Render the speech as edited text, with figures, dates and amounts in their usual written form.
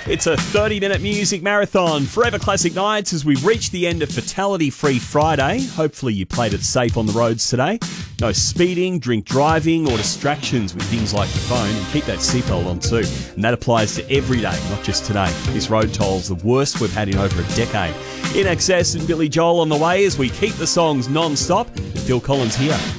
It's a 30-minute music marathon, Forever Classic Nights, as we reach the end of Fatality Free Friday. Hopefully you played it safe on the roads today. No speeding, drink driving, or distractions with things like your phone, and keep that seatbelt on too. And that applies to every day, not just today. This road toll's the worst we've had in over a decade. In Excess and Billy Joel on the way as we keep the songs non-stop. Phil Collins here.